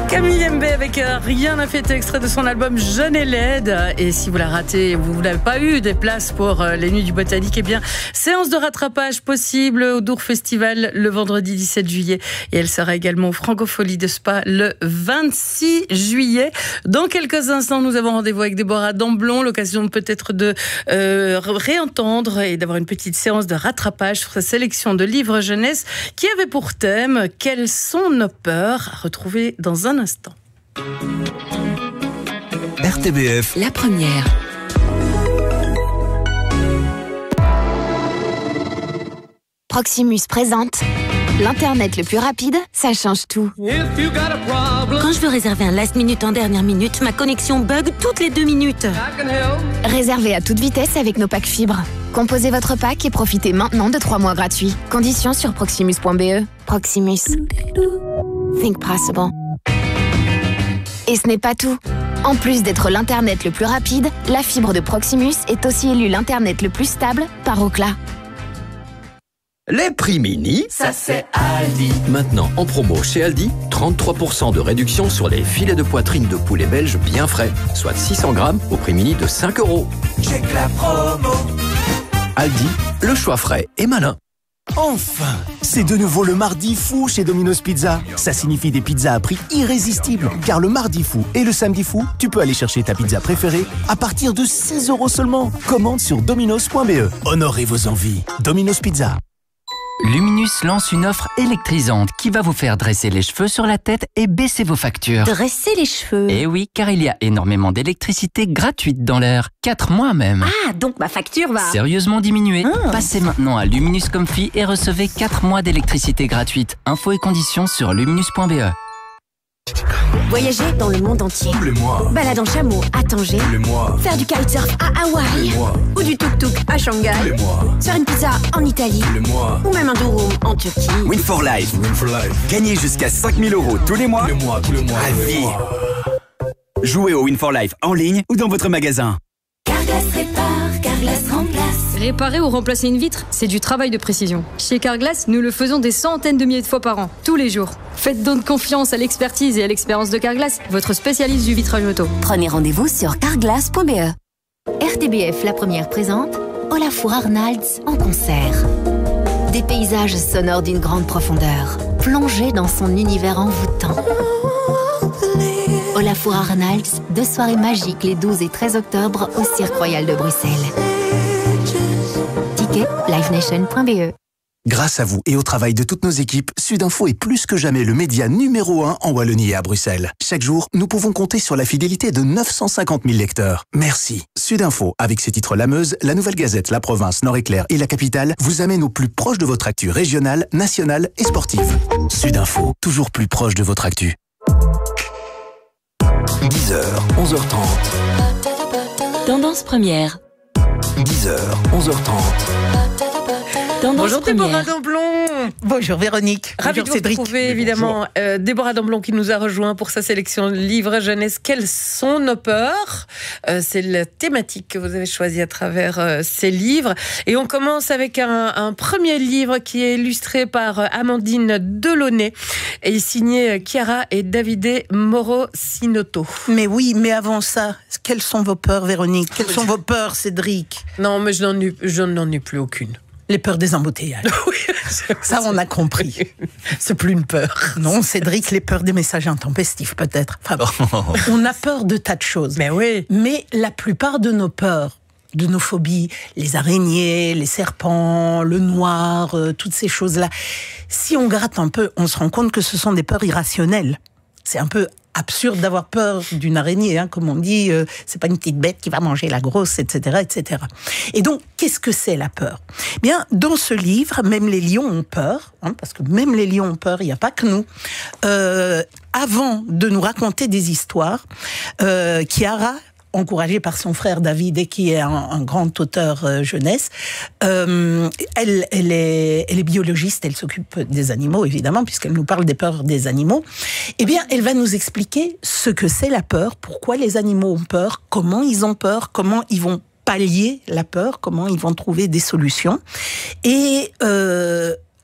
Camille MB avec Rien n'a fait, extrait de son album Jeune et laide. Et si vous la ratez, vous n'avez pas eu des places pour les Nuits du Botanique, eh bien, séance de rattrapage possible au Dour Festival le vendredi 17 juillet. Et elle sera également au Francophonie de Spa le 26 juillet. Dans quelques instants, nous avons rendez-vous avec Déborah Damblon, l'occasion peut-être de réentendre et d'avoir une petite séance de rattrapage sur sa sélection de livres jeunesse qui avait pour thème « Quelles sont nos peurs ?» à retrouver dans un instant. RTBF, la première. Proximus présente l'Internet le plus rapide, ça change tout. Quand je veux réserver un last minute en dernière minute, ma connexion bug toutes les 2 minutes. Réservez à toute vitesse avec nos packs fibres. Composez votre pack et profitez maintenant de 3 mois gratuits. Conditions sur proximus.be. Proximus. Think possible. Et ce n'est pas tout. En plus d'être l'Internet le plus rapide, la fibre de Proximus est aussi élue l'Internet le plus stable par Ookla. les prix mini, ça c'est Aldi. maintenant en promo chez Aldi, 33% de réduction sur les filets de poitrine de poulet belge bien frais, soit 600 grammes au prix mini de 5 €. Check la promo. Aldi, le choix frais et malin. Enfin, c'est de nouveau le mardi fou chez Domino's Pizza. Ça signifie des pizzas à prix irrésistible. Car le mardi fou et le samedi fou, tu peux aller chercher ta pizza préférée à partir de 6 € seulement. Commande sur dominos.be. Honorez vos envies. Domino's Pizza. Luminus lance une offre électrisante qui va vous faire dresser les cheveux sur la tête et baisser vos factures. Dresser les cheveux. Et oui, car il y a énormément d'électricité gratuite dans l'air. 4 mois même. Ah, donc ma facture va... Sérieusement diminuée. Passez maintenant à Luminus Comfy et recevez 4 mois d'électricité gratuite. Infos et conditions sur luminus.be. Voyager dans le monde entier. Tous les mois. Balade en chameau à Tanger. Tous les mois. Faire du kitesurf à Hawaï. Tous les mois. Ou du tuk-tuk à Shanghai. Tous les mois. Faire une pizza en Italie. Tous les mois. Ou même un durum en Turquie. Win for Life. Win for life. Gagnez jusqu'à 5 000 € tous les mois. Tous les mois, tous les mois. À tous les vie. mois. Jouez au Win for Life en ligne ou dans votre magasin. Carglass répare, Carglass remplace. Réparer ou remplacer une vitre, c'est du travail de précision. Chez Carglass, nous le faisons des centaines de milliers de fois par an, tous les jours. Faites donc confiance à l'expertise et à l'expérience de Carglass, votre spécialiste du vitrage auto. Prenez rendez-vous sur carglass.be. RTBF La Première présente Olafur Arnalds en concert. Des paysages sonores d'une grande profondeur, plongés dans son univers envoûtant. Olafur Arnalds, 2 soirées magiques les 12 et 13 octobre au Cirque Royal de Bruxelles. Ticket livenation.be. Grâce à vous et au travail de toutes nos équipes, Sudinfo est plus que jamais le média numéro 1 en Wallonie et à Bruxelles. Chaque jour, nous pouvons compter sur la fidélité de 950 000 lecteurs. Merci. Sudinfo, avec ses titres La Meuse, La Nouvelle Gazette, La Province, Nord-Éclair et La Capitale, vous amène au plus proche de votre actu régionale, nationale et sportive. Sudinfo, toujours plus proche de votre actu. 10h, 11h30. Tendance première. 10h, 11h30. Tendance Bonjour Déborah première. Damblon. Bonjour Véronique. Ravi Bonjour de vous Cédric. retrouver évidemment. Déborah Damblon qui nous a rejoint pour sa sélection de livres jeunesse. Quelles sont nos peurs ? C'est la thématique que vous avez choisie à travers ces livres. Et on commence avec un premier livre qui est illustré par Amandine Delaunay et signé Chiara et Davide Moro-Sinotto. Mais oui, mais avant ça, quelles sont vos peurs Véronique ? Quelles sont vos peurs Cédric ? Non, mais je n'en ai plus aucune. Les peurs des embouteillages. Oui, Ça, on a compris. c'est plus une peur. Non, Cédric, les peurs des messages intempestifs, peut-être. Enfin, on a peur de tas de choses. Mais oui. Mais la plupart de nos peurs, de nos phobies, les araignées, les serpents, le noir, toutes ces choses-là, si on gratte un peu, on se rend compte que ce sont des peurs irrationnelles. C'est un peu absurde d'avoir peur d'une araignée, hein, comme on dit, c'est pas une petite bête qui va manger la grosse, etc., etc. Et donc, qu'est-ce que c'est la peur ? Bien, dans ce livre, même les lions ont peur, hein, parce que même les lions ont peur, il n'y a pas que nous. Avant de nous raconter des histoires, Chiara, encouragée par son frère David, et qui est un grand auteur jeunesse. Elle est biologiste, elle s'occupe des animaux, évidemment, puisqu'elle nous parle des peurs des animaux. Eh bien, elle va nous expliquer ce que c'est la peur, pourquoi les animaux ont peur, comment ils ont peur, comment ils vont pallier la peur, comment ils vont trouver des solutions. Et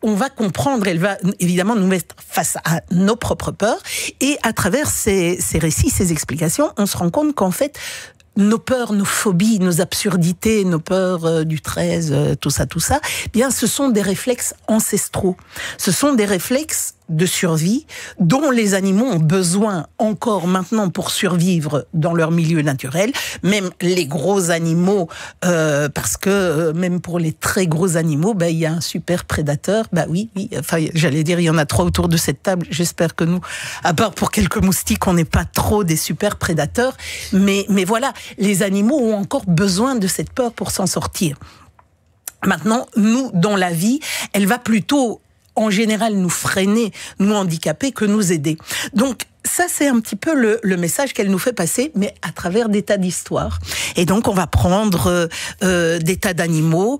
on va comprendre, elle va évidemment nous mettre face à nos propres peurs. Et à travers ces récits, ces explications, on se rend compte qu'en fait, nos peurs, nos phobies, nos absurdités, nos peurs du 13, tout ça, bien, ce sont des réflexes ancestraux. Ce sont des réflexes de survie dont les animaux ont besoin encore maintenant pour survivre dans leur milieu naturel. Même les gros animaux, parce que même pour les très gros animaux, il y a un super prédateur. Oui, enfin, j'allais dire, il y en a 3 autour de cette table. J'espère que nous, à part pour quelques moustiques, on n'est pas trop des super prédateurs. Mais voilà, les animaux ont encore besoin de cette peur pour s'en sortir. Maintenant, nous, dans la vie, elle va plutôt en général nous freiner, nous handicaper, que nous aider. Donc, ça, c'est un petit peu le message qu'elle nous fait passer, mais à travers des tas d'histoires. Et donc, on va prendre des tas d'animaux,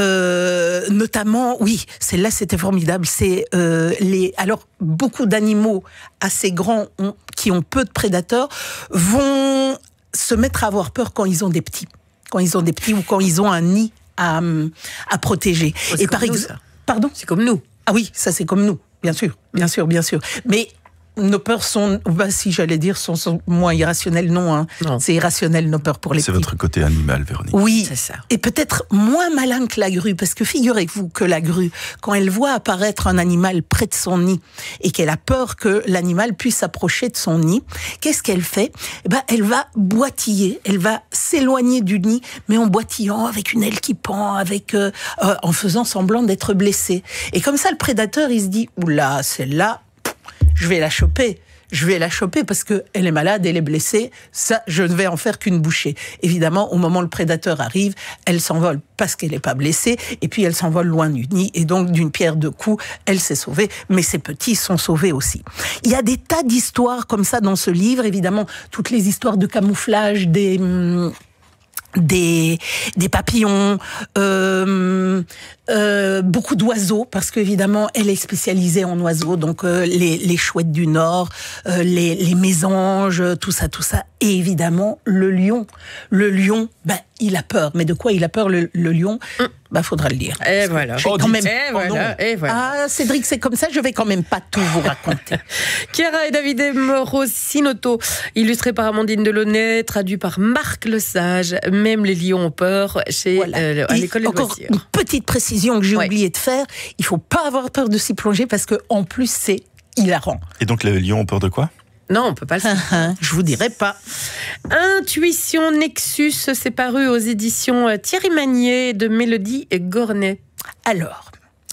notamment, oui, celle-là, c'était formidable, c'est alors, beaucoup d'animaux assez grands, qui ont peu de prédateurs, vont se mettre à avoir peur quand ils ont des petits. Quand ils ont des petits ou quand ils ont un nid à protéger. Et par exemple, pardon ? C'est comme nous. Ah oui, ça c'est comme nous, bien sûr. Mais nos peurs sont, si j'allais dire, sont moins irrationnelles, non. C'est irrationnel, nos peurs pour les petits. C'est votre côté animal, Véronique. Oui, c'est ça. Et peut-être moins malin que la grue, parce que figurez-vous que la grue, quand elle voit apparaître un animal près de son nid, et qu'elle a peur que l'animal puisse s'approcher de son nid, qu'est-ce qu'elle fait ? Elle va boitiller, elle va s'éloigner du nid, mais en boitillant, avec une aile qui pend, en faisant semblant d'être blessée. Et comme ça, le prédateur, il se dit, oula, celle-là, je vais la choper parce que elle est malade, elle est blessée, ça, je ne vais en faire qu'une bouchée. Évidemment, au moment où le prédateur arrive, elle s'envole parce qu'elle n'est pas blessée, et puis elle s'envole loin du nid, et donc d'une pierre deux coups, elle s'est sauvée, mais ses petits sont sauvés aussi. Il y a des tas d'histoires comme ça dans ce livre, évidemment, toutes les histoires de camouflage, des papillons, beaucoup d'oiseaux, parce qu'évidemment, elle est spécialisée en oiseaux, donc les chouettes du Nord, les mésanges, tout ça, et évidemment, le lion. Le lion, il a peur. Mais de quoi il a peur, le lion ? Faudra le dire. Et voilà. Et voilà. Ah, Cédric, c'est comme ça, je vais quand même pas tout vous raconter. Chiara et Davide Morossinotto, illustré par Amandine Delaunay, traduit par Marc Lesage. Même les lions ont peur à l'école des loisirs. Une petite précision que j'ai oublié de faire, il faut pas avoir peur de s'y plonger parce que en plus c'est hilarant. Et donc les lions ont peur de quoi ? Non, on peut pas le faire. Je vous dirai pas. Intuition Nexus, c'est paru aux éditions Thierry Magnier de Mélodie Gornet. Alors,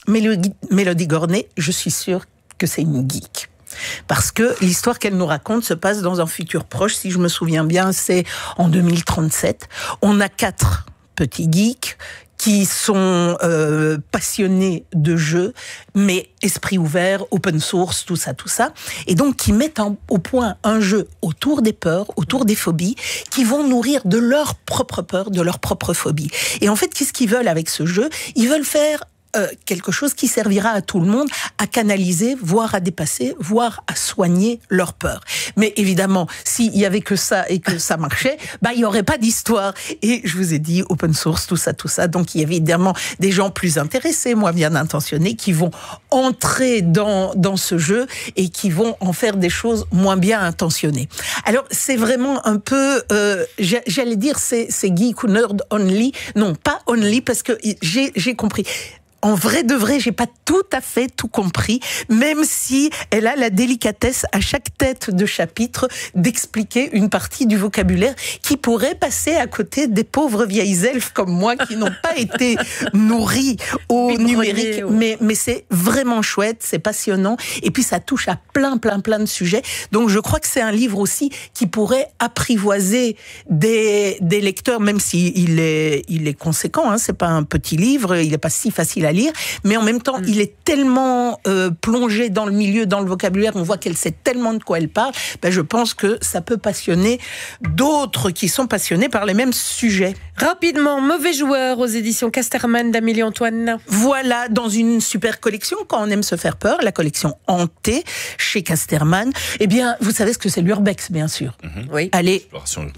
Mélodie Gornet, je suis sûre que c'est une geek. Parce que l'histoire qu'elle nous raconte se passe dans un futur proche, si je me souviens bien, c'est en 2037. On a 4 petits geeks qui sont passionnés de jeux, mais esprit ouvert, open source, tout ça, et donc qui mettent au point un jeu autour des peurs, autour des phobies, qui vont nourrir de leur propre peur, de leur propre phobie. Et en fait, qu'est-ce qu'ils veulent avec ce jeu ? Ils veulent faire quelque chose qui servira à tout le monde à canaliser, voire à dépasser, voire à soigner leur peur. Mais évidemment, s'il y avait que ça et que ça marchait, il y aurait pas d'histoire. Et je vous ai dit open source, tout ça. Donc il y a évidemment des gens plus intéressés, moins bien intentionnés, qui vont entrer dans ce jeu et qui vont en faire des choses moins bien intentionnées. Alors c'est vraiment un peu, j'allais dire, c'est geek ou nerd only. Non, pas only, parce que j'ai compris. En vrai de vrai, j'ai pas tout à fait tout compris, même si elle a la délicatesse à chaque tête de chapitre d'expliquer une partie du vocabulaire qui pourrait passer à côté des pauvres vieilles elfes comme moi qui n'ont pas été nourries au numérique. Mais c'est vraiment chouette, c'est passionnant, et puis ça touche à plein de sujets. Donc je crois que c'est un livre aussi qui pourrait apprivoiser des lecteurs, même si il est conséquent, hein, c'est pas un petit livre, il est pas si facile à lire, mais en même temps, il est tellement plongé dans le milieu, dans le vocabulaire, on voit qu'elle sait tellement de quoi elle parle, je pense que ça peut passionner d'autres qui sont passionnés par les mêmes sujets. Rapidement, Mauvais joueur aux éditions Casterman d'Amélie Antoine. Voilà, dans une super collection, quand on aime se faire peur, la collection Hantée, chez Casterman. Eh bien, vous savez ce que c'est l'urbex, bien sûr. Oui. Allez. Exploration urbaine.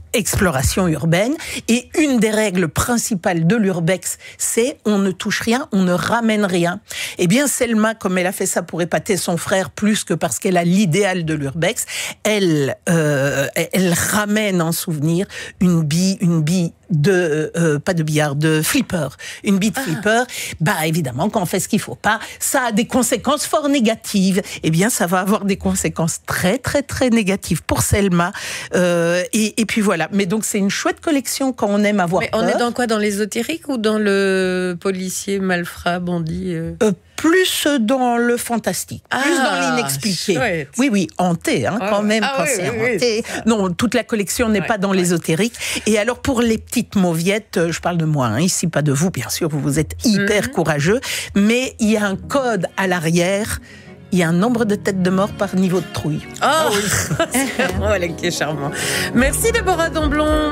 exploration urbaine. Et une des règles principales de l'urbex, c'est on ne touche rien, on ne ramène rien. Eh bien, Selma, comme elle a fait ça pour épater son frère plus que parce qu'elle a l'idéal de l'urbex, elle ramène en souvenir une bille pas de billard, de flipper. Une bille de flipper. Bah, évidemment, quand on fait ce qu'il faut pas, ça a des conséquences fort négatives. Eh bien, ça va avoir des conséquences très, très, très négatives pour Selma. Et puis voilà. Mais donc, c'est une chouette collection quand on aime avoir peur. On est dans quoi? Dans l'ésotérique ou dans le policier, malfrat, bandit plus dans le fantastique, plus dans l'inexpliqué. Chouette. Oui, hanté, quand même, quand c'est hanté. Non, toute la collection n'est pas dans l'ésotérique. Et alors, pour les petites mauviettes, je parle de moi, ici, pas de vous, bien sûr, vous êtes hyper courageux, mais il y a un code à l'arrière. Il y a un nombre de têtes de mort par niveau de trouille. Oh, c'est vraiment elle qui est charmant. Merci Déborah Domblon.